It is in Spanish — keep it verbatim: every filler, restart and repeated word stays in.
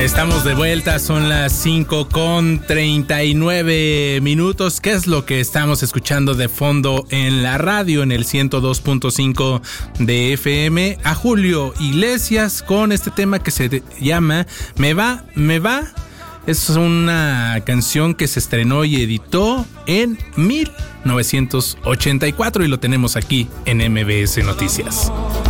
Estamos de vuelta, son las cinco con treinta y nueve minutos. ¿Qué es lo que estamos escuchando de fondo en la radio en el ciento dos punto cinco de F M? A Julio Iglesias con este tema que se llama Me va, me va. Es una canción que se estrenó y editó en mil novecientos ochenta y cuatro y lo tenemos aquí en M B S Noticias.